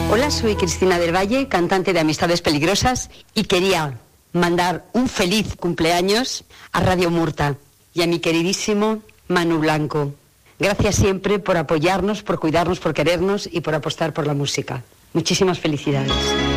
Hola, soy Cristina del Valle, cantante de Amistades Peligrosas, y quería mandar un feliz cumpleaños a Radio Murta y a mi queridísimo Manu Blanco. Gracias siempre por apoyarnos, por cuidarnos, por querernos y por apostar por la música. Muchísimas felicidades.